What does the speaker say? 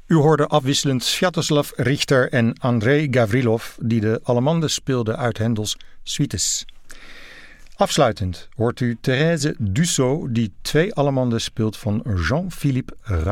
U hoorde afwisselend Sviatoslav Richter en Andrei Gavrilov die de Allemande speelden uit Hendels suites. Afsluitend hoort u Thérèse Dussault die 2 Allemanden speelt van Jean-Philippe Rameau.